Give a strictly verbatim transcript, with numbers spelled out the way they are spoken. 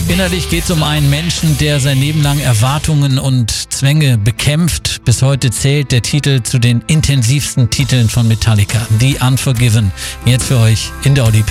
Innerlich geht es um einen Menschen, der sein Leben lang Erwartungen und Zwänge bekämpft. Bis heute zählt der Titel zu den intensivsten Titeln von Metallica, The Unforgiven. Jetzt für euch in der Audi